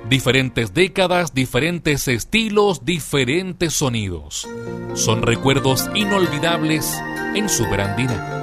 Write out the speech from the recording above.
Diferentes décadas, diferentes estilos, diferentes sonidos. Son recuerdos inolvidables en Super Andina.